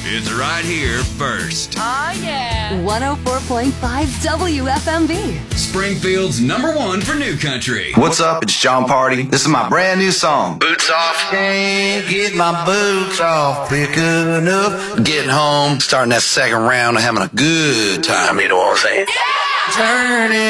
It's right here first. Oh, yeah. 104.5 WFMB. Springfield's #1 for new country. What's up? It's John Party. This is my brand new song. Boots off. Can't get my boots off quick enough. Getting home, starting that second round, and having a good time. You know what I'm saying? Yeah! Turning.